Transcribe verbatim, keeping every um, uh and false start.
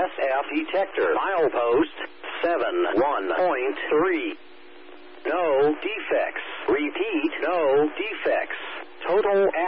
S F detector. Milepost seven one point three. No defects. Repeat, no defects. Total